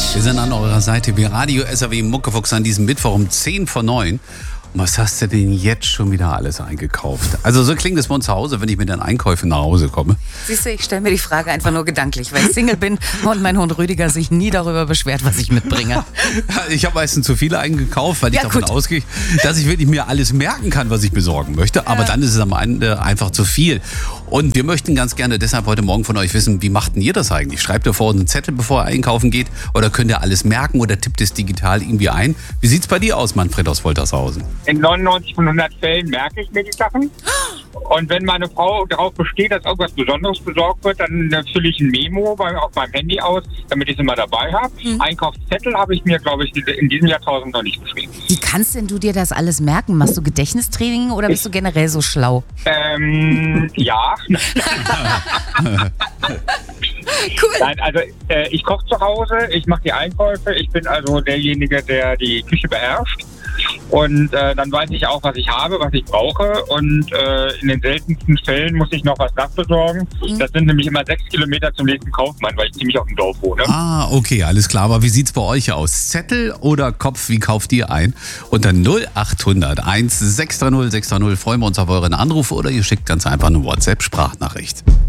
Wir sind an eurer Seite wie Radio SAW Muckefuchs an diesem Mittwoch um 10 vor 9. Und was hast du denn jetzt schon wieder alles eingekauft? Also so klingt es bei uns zu Hause, wenn ich mit den Einkäufen nach Hause komme. Siehst du, ich stelle mir die Frage einfach nur gedanklich, weil ich Single bin und mein Hund Rüdiger sich nie darüber beschwert, was ich mitbringe. Ich habe meistens zu viele eingekauft, weil ich davon ausgehe, dass ich wirklich mir alles merken kann, was ich besorgen möchte. Aber dann ist es am Ende einfach zu viel. Und wir möchten ganz gerne deshalb heute Morgen von euch wissen, wie macht denn ihr das eigentlich? Schreibt ihr vor einen Zettel, bevor ihr einkaufen geht? Oder könnt ihr alles merken oder tippt es digital irgendwie ein? Wie sieht's bei dir aus, Manfred aus Woltershausen? In 99 von 100 Fällen merke ich mir die Sachen. Und wenn meine Frau darauf besteht, dass irgendwas Besonderes besorgt wird, dann fülle ich ein Memo auf meinem Handy aus, damit ich es immer dabei habe. Einkaufszettel habe ich mir, glaube ich, in diesem Jahrtausend noch nicht geschrieben. Wie kannst denn du dir das alles merken? Machst du Gedächtnistraining oder bist du generell so schlau? Ja. Cool. Nein, also ich koche zu Hause, ich mache die Einkäufe, ich bin also derjenige, der die Küche beherrscht. Und dann weiß ich auch, was ich habe, was ich brauche. Und in den seltensten Fällen muss ich noch was nachbesorgen. Das sind nämlich immer 6 Kilometer zum nächsten Kaufmann, weil ich ziemlich auf dem Dorf wohne. Ah, okay, alles klar. Aber wie sieht's bei euch aus? Zettel oder Kopf? Wie kauft ihr ein? Unter 0800 1 630 630 freuen wir uns auf euren Anruf oder ihr schickt ganz einfach eine WhatsApp-Sprachnachricht.